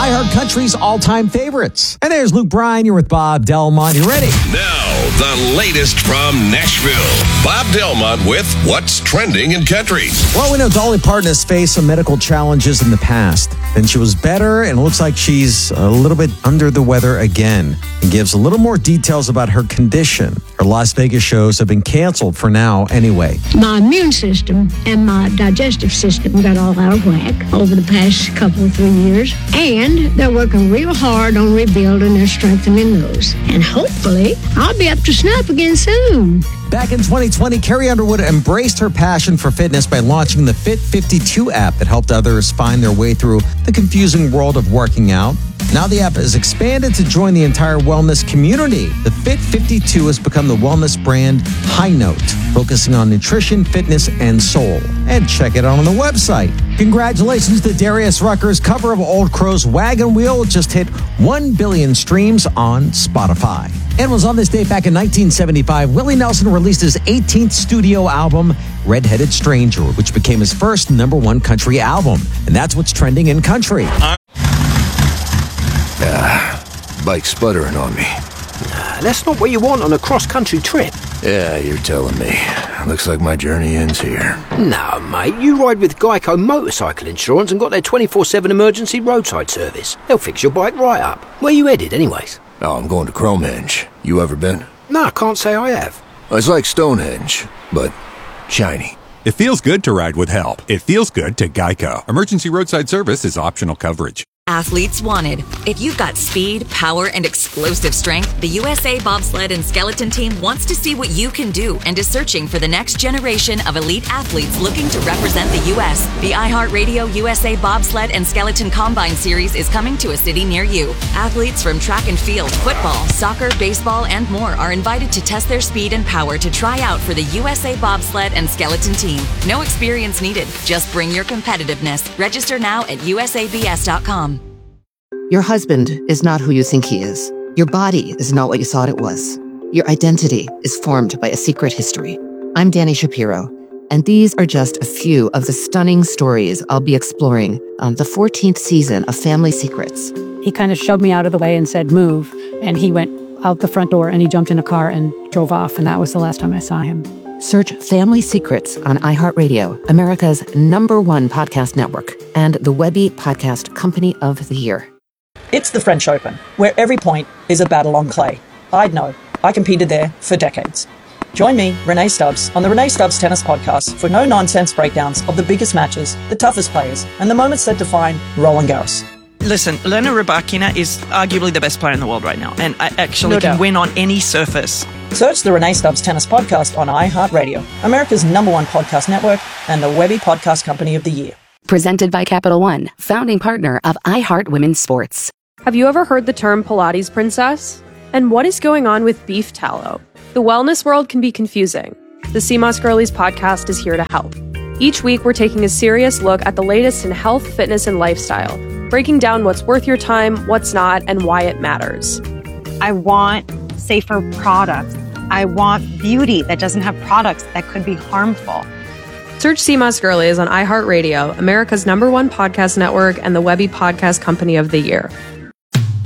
iHeart Country's all-time favorites. And there's Luke Bryan. You're with Bob Delmont. You ready? Now, the latest from Nashville. Bob Delmont with What's Trending in Country. Well, we know Dolly Parton has faced some medical challenges in the past. Then she was better, and it looks like she's a little bit under the weather again. And gives a little more details about her condition. Her Las Vegas shows have been canceled for now anyway. My immune system and my digestive system got all out of whack over the past couple of 3 years. And they're working real hard on rebuilding and strengthening those. And hopefully, I'll be up to snuff again soon. Back in 2020, Carrie Underwood embraced her passion for fitness by launching the Fit 52 app that helped others find their way through the confusing world of working out. Now the app is expanded to join the entire wellness community. The Fit 52 has become the wellness brand High Note, focusing on nutrition, fitness, and soul. And check it out on the website. Congratulations to Darius Rucker's cover of Old Crow's Wagon Wheel. Just hit 1 billion streams on Spotify. And was on this day back in 1975, Willie Nelson released his 18th studio album, Red-Headed Stranger, which became his first #1 country album. And that's what's trending in country. Bike's sputtering on me. That's not what you want on a cross-country trip. Yeah, you're telling me. Looks like my journey ends here. No, mate, you ride with Geico Motorcycle Insurance and got their 24/7 emergency roadside service. They'll fix your bike right up. Where you headed, anyways? Oh, I'm going to Cromenge. You ever been? No, I can't say I have. It's like Stonehenge, but shiny. It feels good to ride with help. It feels good to Geico. Emergency roadside service is optional coverage. Athletes wanted. If you've got speed, power, and explosive strength, the USA Bobsled and Skeleton Team wants to see what you can do and is searching for the next generation of elite athletes looking to represent the U.S. The iHeartRadio USA Bobsled and Skeleton Combine Series is coming to a city near you. Athletes from track and field, football, soccer, baseball, and more are invited to test their speed and power to try out for the USA Bobsled and Skeleton Team. No experience needed. Just bring your competitiveness. Register now at usabs.com. Your husband is not who you think he is. Your body is not what you thought it was. Your identity is formed by a secret history. I'm Dani Shapiro, and these are just a few of the stunning stories I'll be exploring on the 14th season of Family Secrets. He kind of shoved me out of the way and said, move. And he went out the front door and he jumped in a car and drove off. And that was the last time I saw him. Search Family Secrets on iHeartRadio, America's #1 podcast network, and the Webby Podcast Company of the Year. It's the French Open, where every point is a battle on clay. I'd know. I competed there for decades. Join me, Renee Stubbs, on the Renee Stubbs Tennis Podcast for no-nonsense breakdowns of the biggest matches, the toughest players, and the moments that define Roland Garros. Listen, Elena Rybakina is arguably the best player in the world right now, and I actually can win on any surface. Search the Renee Stubbs Tennis Podcast on iHeartRadio, America's #1 podcast network, and the Webby Podcast Company of the Year. Presented by Capital One, founding partner of iHeart Women's Sports. Have you ever heard the term Pilates princess? And what is going on with beef tallow? The wellness world can be confusing. The CMOS Girlies podcast is here to help. Each week, we're taking a serious look at the latest in health, fitness, and lifestyle, breaking down what's worth your time, what's not, and why it matters. I want safer products. I want beauty that doesn't have products that could be harmful. Search CMOS Girlies on iHeartRadio, America's #1 podcast network, and the Webby Podcast Company of the Year.